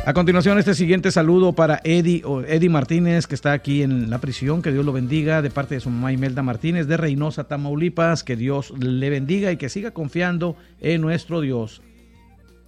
A continuación, este siguiente saludo para Eddie Martínez, que está aquí en la prisión. Que Dios lo bendiga, de parte de su mamá Imelda Martínez, de Reynosa, Tamaulipas. Que Dios le bendiga y que siga confiando en nuestro Dios.